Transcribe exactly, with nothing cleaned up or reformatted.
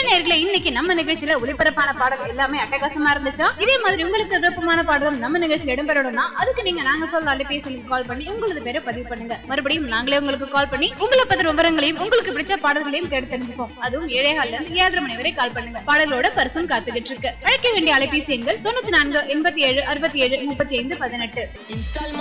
நேயர்களே, இன்னைக்கு நம்ம நிகழ்ச்சியில ஒளிபரப்பான பாடல் எல்லாமே அட்டகாசமா இருந்துச்சா? இதே மாதிரி உங்களுக்கு விருப்பமான பாடலும் நம்ம நிகழ்ச்சியில் இடம்பெறணும்னா அதுக்கு நீங்க நாங்க சொல்ற அலைபேசிக்கு கால் பண்ணி உங்களது பேரை பதிவு பண்ணுங்க. மறுபடியும் நாங்களே உங்களுக்கு கால் பண்ணி உங்களை பத்திர விவரங்களையும் உங்களுக்கு பிடிச்ச பாடல்களையும் கேட்டு தெரிஞ்சுப்போம். அதுவும் ஏழேகால இருந்து ஏழரை மணி வரை கால் பண்ணுங்க. பாடலோட பரிசும் காத்துக்கிட்டு இருக்கு. அழைக்க வேண்டிய அலைபேசி எண்கள் தொண்ணூத்தி நான்கு எண்பத்தி ஏழு அறுபத்தி ஏழு முப்பத்தி ஐந்து பதினெட்டு.